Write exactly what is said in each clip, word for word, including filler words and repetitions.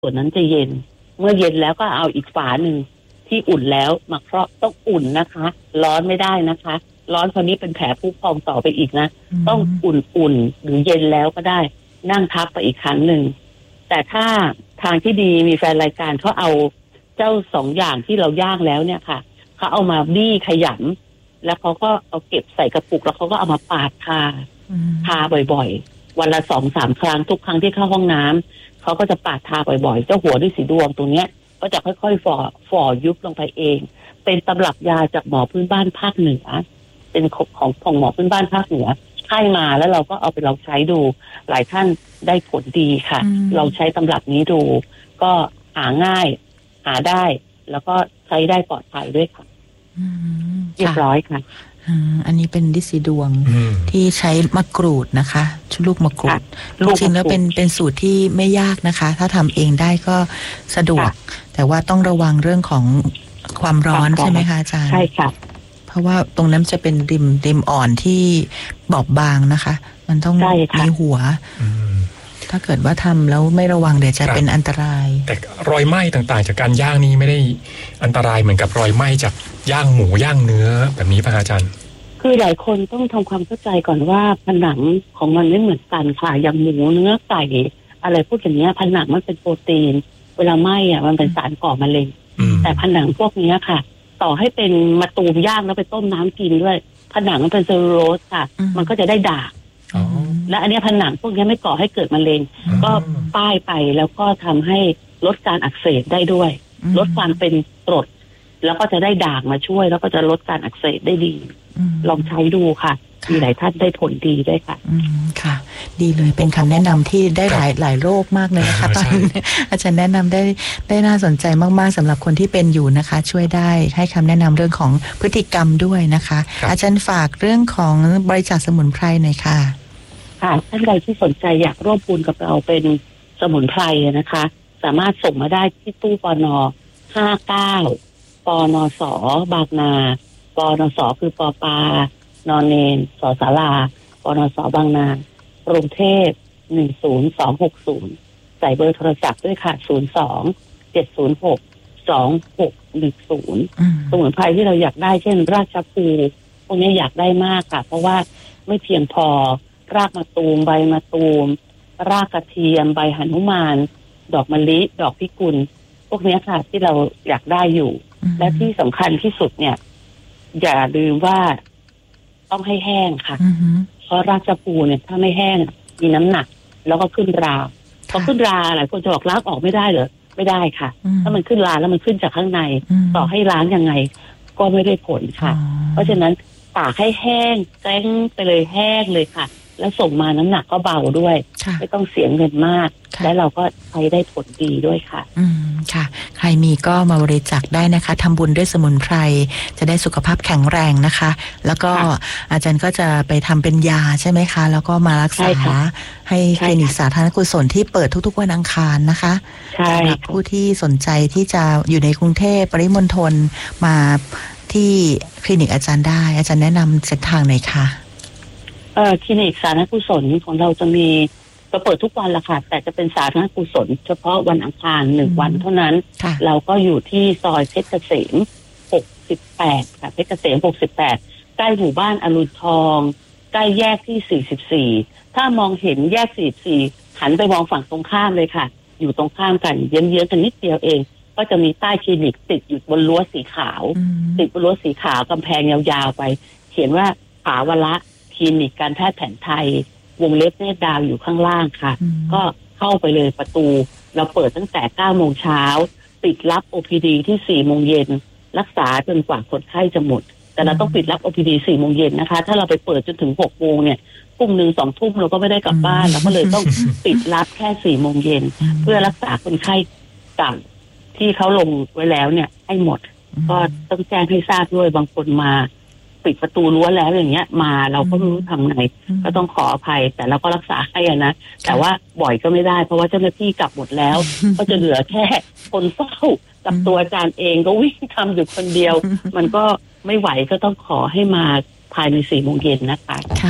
ส่วนนั้นจะเย็นเมื่อเย็นแล้วก็เอาอีกฝาหนึ่งที่อุ่นแล้วมาเคาะต้องอุ่นนะคะร้อนไม่ได้นะคะร้อนคราวนี้เป็นแผลพุพองต่อไปอีกนะต้องอุ่นๆหรือเย็นแล้วก็ได้นั่งทับไปอีกครั้งหนึ่งแต่ถ้าทางที่ดีมีแฟนรายการเขาเอาเจ้าสองอย่างที่เราย่างแล้วเนี่ยค่ะเขาเอามาบี้ขยำแล้วเขาก็เอาเก็บใส่กระปุกแล้วเขาก็เอามาปาดทาทาบ่อยๆวันละสองสามครั้งทุกครั้งที่เข้าห้องน้ำเขาก็จะปาดทาบ่อยๆเจ้าหัวด้วยสีดวงตรงเนี้ยก็จะค่อยๆฝ่อฝ่อยุบลงไปเองเป็นตำรับยาจากหมอพื้นบ้านภาคเหนือเป็นของของหมอพื้นบ้านภาคเหนือให้มาแล้วเราก็เอาไปลองใช้ดูหลายท่านได้ผลดีค่ะเราใช้ตำรับนี้ดูก็หาง่ายหาได้แล้วก็ใช้ได้ปลอดภัยด้วยค่ะเรียบร้อยค่ะอันนี้เป็นดิสีดวงที่ใช้มะกรูดนะคะชุบลูกมะกรูดจริงแล้วเป็นเป็นสูตรที่ไม่ยากนะคะถ้าทำเองได้ก็สะดวกแต่ว่าต้องระวังเรื่องของความร้อนใช่ไหมคะอาจารย์ใช่ค่ะเพราะว่าตรงนั้นจะเป็นริมริมอ่อนที่บอบบางนะคะมันต้องมีหัวถ้าเกิดว่าทำแล้วไม่ระวังเดี๋ยวจะเป็นอันตรายแต่รอยไหม้ต่างๆจากการย่างนี้ไม่ได้อันตรายเหมือนกับรอยไหม้จากย่างหมูย่างเนื้อแบบนี้ป่ะอาจารย์คือหลายคนต้องทำความเข้าใจก่อนว่าผนังของมันไม่เหมือนกันค่ะอย่างหมูเนื้อไก่อะไรพวกอย่างนี้ผนังมันเป็นโปรตีนเวลาไหม้อ่ะมันเป็นสารก่อมะเร็งแต่ผนังพวกนี้ค่ะต่อให้เป็นมะตูมย่างแล้วไปต้มน้ำกินด้วยผนังมันเป็นเซลลูโลสค่ะมันก็จะได้ด่างและอันนี้ผนังพวกนี้ไม่ก่อให้เกิดมะเร็งก็ป้ายไปแล้วก็ทำให้ลดการอักเสบได้ด้วยลดความเป็นกรดแล้วก็จะได้ด่างมาช่วยแล้วก็จะลดการอักเสบได้ดีลองใช้ดูค่ะมีหลายท่านได้ผลดีด้วยค่ะอืมค่ะดีเลยเป็นคำแนะนำที่ได้หลายหลายโรคมากเลยนะคะตอนนี้อาจารย์แนะนำได้ได้น่าสนใจมากๆสำหรับคนที่เป็นอยู่นะคะช่วยได้ให้คำแนะนำเรื่องของพฤติกรรมด้วยนะคะอาจารย์ฝากเรื่องของบริจาคสมุนไพรหน่อยค่ะค่ะท่านใดที่สนใจอยากร่วมบุญกับเราเป็นสมุนไพรนะคะสามารถส่งมาได้ที่ตู้ปนห้าเก้าปนสบางนาปนสคือปปานอนเนนสศาลาปนสบางนากรุงเทพหนึ่งศูนย์สองหกศูนย์ใส่เบอร์โทรศัพท์ด้วยค่ะศูนย์สองเจ็ดศูนย์หกสองหกหนึ่งศูนย์สมุนไพรที่เราอยากได้เช่นราชพฤกษ์พวกนี้อยากได้มากค่ะเพราะว่าไม่เพียงพอรากมะตูมใบมะตูมรากกระเทียมใบหนุมานดอกมะลิดอกพิกุลพวกนี้ค่ะที่เราอยากได้อยู่และที่สำคัญที่สุดเนี่ยอย่าลืมว่าต้องให้แห้งค่ะเพราะรากชะพูเนี่ยถ้าไม่แห้งมีน้ำหนักแล้วก็ขึ้นราพอขึ้นราหลายคนจะบอกล้างออกไม่ได้เหรอไม่ได้ค่ะถ้ามันขึ้นราแล้วมันขึ้นจากข้างในต่อให้ล้างยังไงก็ไม่ได้ผลค่ะเพราะฉะนั้นตากให้แห้งแจ้งไปเลยแห้งเลยค่ะแล้วส่งมาน้ำหนักก็เบาด้วยไม่ต้องเสียเงินมากและเราก็ใช้ได้ผลดีด้วยค่ะอืมค่ะใครมีก็มาบริจาคได้นะคะทำบุญด้วยสมุนไพรจะได้สุขภาพแข็งแรงนะคะแล้วก็อาจารย์ก็จะไปทำเป็นยาใช่ไหมคะแล้วก็มารักษาให้คลินิกสาธารณกุศลที่เปิดทุกๆวันอังคารนะคะสำหรับผู้ที่สนใจที่จะอยู่ในกรุงเทพปริมณฑลมาที่คลินิกอาจารย์ได้อาจารย์แนะนำเส้นทางไหนคะเอ่อคลินิกสาธารณกุศลของเราจะมีเราเปิดทุกวันละค่ะแต่จะเป็นสาธารณกุศลเฉพาะวันอังคารหนึ่งวันเท่านั้นเราก็อยู่ที่ซอยเพชรเกษมหกสิบแปดค่ะเพชรเกษมหกสิบแปดใกล้หมู่บ้านอรุณทองใกล้แยกที่สี่สิบสี่ถ้ามองเห็นแยกสี่สิบสี่หันไปมองฝั่งตรงข้ามเลยค่ะอยู่ตรงข้ามกันเยื้องๆกันนิดเดียวเองก็จะมีป้ายคลินิกติดอยู่บนรั้วสีขาวติดบนรั้วสีขาวกำแพงยาวๆไปเขียนว่าผาวละคลินิกการแพทย์แผนไทยวงเล็บเนตรดาวอยู่ข้างล่างค่ะก็เข้าไปเลยประตูเราเปิดตั้งแต่เก้าโมงเช้าปิดรับ โอ พี ดี ที่สี่โมงเย็นรักษาจนกว่าคนไข้จะหมดแต่เราต้องปิดรับ โอ พี ดี สี่โมงเย็นนะคะถ้าเราไปเปิดจนถึงหกโมงเนี่ยทุ่มหนึ่งสองทุ่มเราก็ไม่ได้กลับบ้านเราก็เลยต้องปิดรับแค่สี่โมงเย็นเพื่อรักษาคนไข้ต่างที่เขาลงไว้แล้วเนี่ยให้หมดก็ต้องแจ้งให้ทราบด้วยบางคนมาปิดประตูรั้วแล้วอย่างเงี้ยมาเราก็ไม่รู้ทำไงก็ต้องขออภัยแต่เราก็รักษาให้อ่ะนะแต่ว่าบ่อยก็ไม่ได้เพราะว่าเจ้าหน้าที่กลับหมดแล้วก็จะเหลือแค่คนเฝ้ากับตัวอาจารย์เองก็วิ่งทำอยู่คนเดียวมันก็ไม่ไหวก็ต้องขอให้มาภายในสี่โมงเย็นนะคะค่ะ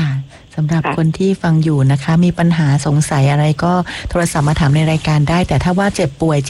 สำหรับคนที่ฟังอยู่นะคะมีปัญหาสงสัยอะไรก็โทรศัพท์มาถามในรายการได้แต่ถ้าว่าเจ็บป่วย